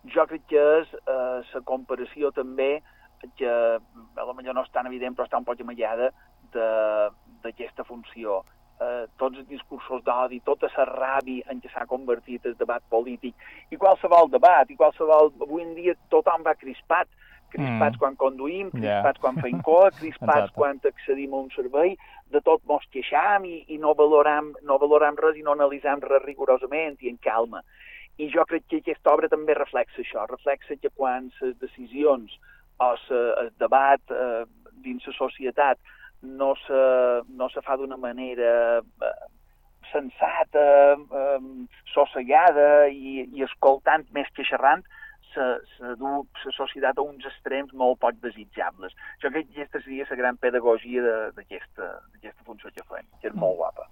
jo crec que és la comparació també, que potser no és tan evident però està un poc amagada, d'aquesta funció. Tots els discursos d'odi, tota la ràbia en què s'ha convertit el debat polític, i qualsevol debat, avui en dia tothom va crispats quan conduïm, crispats quan fem cua, crispats quan accedim a un servei, de tot mos queixam i no valorem res i no analitzem res rigorosament i en calma. I jo crec que aquesta obra també reflexa això, reflexa que quan les decisions o el debat dins la societat no se fa d'una manera sensata, sossegada i escoltant més que xerrant, se du la societat a uns extrems molt poc desitjables. Jo crec que aquesta seria la gran pedagogia d'aquesta funció que fem, que és molt guapa.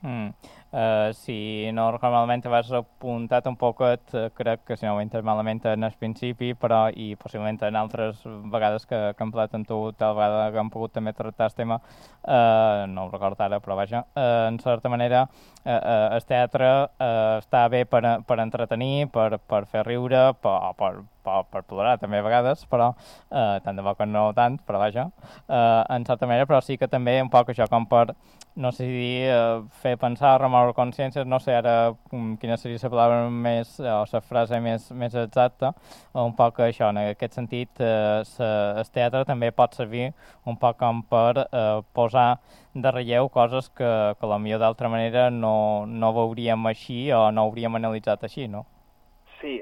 Si no normalment vas apuntat un poquet, crec que si no ho entes malament en el principi, però i possiblement en altres vegades que hem parlat amb tu, tal vegada que hem pogut també tractar el tema, no ho recordo ara, però vaja, en certa manera el teatre està bé per entretenir, per fer riure, per plorar també a vegades, però tant de bo que no tant, però vaja, en certa manera, però sí que també un poc això com per, no sé si dir, fer pensar, remoure consciències, no sé ara quina seria la paraula més, o la frase més exacta, un poc això, en aquest sentit, el teatre també pot servir un poc com per posar de relleu coses que potser d'altra manera no veuríem així o no hauríem analitzat així, no? Sí,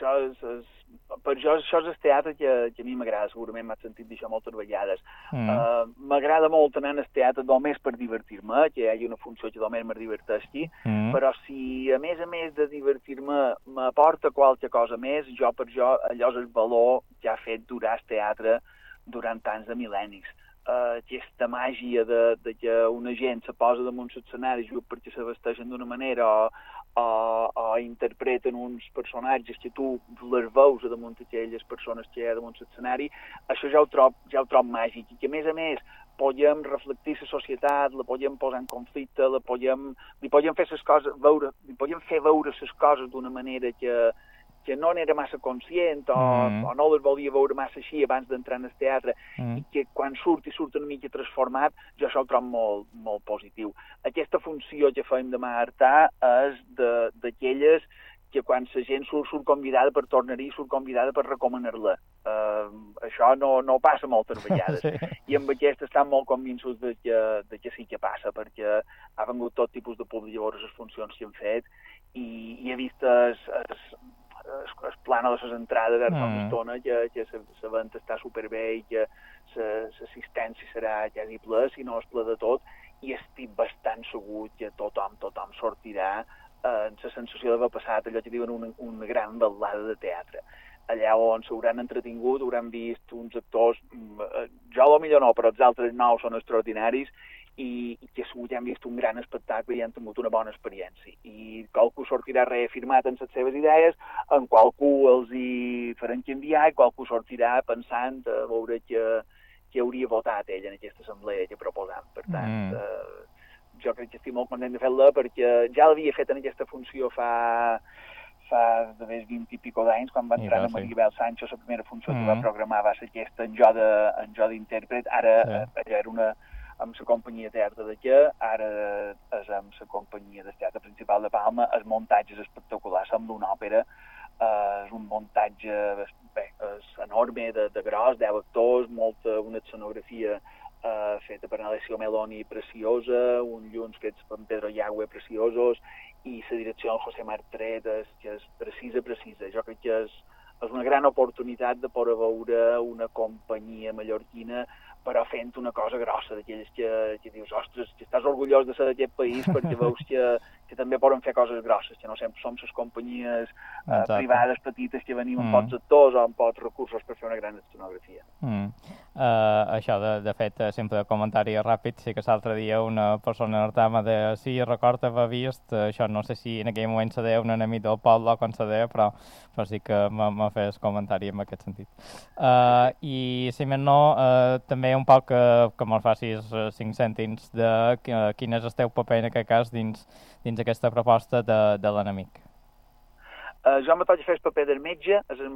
per això és el teatre que a mi m'agrada, segurament m'has sentit d'això moltes vegades. M'agrada molt anar al teatre només per divertir-me, que hi hagi una funció que només me diverteixi, però si a més de divertir-me m'aporta qualque cosa més, per jo allò és el valor que ha fet durar el teatre durant tants de mil·lennis. Aquesta màgia de que una gent se posa damunt l'escenari perquè se vesteixen d'una manera o interpreten uns personatges que tu les veus damunt aquelles persones que hi ha damunt l'escenari, això ja ho trob màgic, i que a més podem reflectir la societat, la podem posar en conflicte, li podem fer veure les coses d'una manera que no n'era massa conscient o no les volia veure massa així abans d'entrar en el teatre, i que quan surt una mica transformat, jo això ho trobo molt, molt positiu. Aquesta funció que fem demà a Artà és d'aquelles que quan la gent surt convidada per tornar-hi, surt convidada per recomanar-la. Això no passa moltes vegades. I amb aquesta estan molt convençuts de que sí que passa, perquè ha vengut tot tipus de públic a veure les funcions que hem fet i he vist el plano de les entrades ara fa una estona, que la venda està superbé i que l'assistència serà quasi ple, si no és ple de tot, i estic bastant segur que tothom sortirà amb la sensació d'haver passat allò que diuen una gran ballada de teatre. Allà on s'hauran entretingut, hauran vist uns actors, jo potser no, però els altres nous són extraordinaris, i que segur que han vist un gran espectacle i han tingut una bona experiència. I qualcú sortirà reafirmat en les seves idees, en qualcú els hi faran canviar, i qualcú sortirà pensant a veure que hauria votat ell en aquesta assemblea que proposam. Per tant, jo crec que estic molt content de fer-la, perquè ja l'havia fet en aquesta funció fa de més 20 i pico d'anys, quan va entrar en Maribel Sancho, la primera funció que va programar va ser aquesta, en jo d'intèrpret. Ara era amb la companyia de teatre d'aquí, ara és amb la companyia de teatre principal de Palma. El muntatge és espectacular, sembla una òpera, és un muntatge enorme, de gros, 10 actors, una escenografia feta per Alessio Meloni preciosa, uns llums fets per Pedro Yagüe preciosos, i la direcció del José Martret que és precisa. Jo crec que és una gran oportunitat de poder veure una companyia mallorquina però fent una cosa grossa, d'aquelles que dius, ostres, que estàs orgullós de ser d'aquest país perquè veus que també poden fer coses grosses, que no sempre som les companyies privades petites que venim amb pocs actors o amb pocs recursos per fer una gran escenografia. Això, de fet, sempre comentari ràpid, sí que l'altre dia una persona en Artà m'ha dit, sí, recorda haver vist, això no sé si en aquell moment se deia un enemic del poble com se deia, però sí que m'ha fet el comentari en aquest sentit. I si més no, també un poc que me'l facis 5 cèntims de quin és el teu paper en aquest cas dins aquesta proposta de l'enemic. Jo me toca fer el paper del metge, és el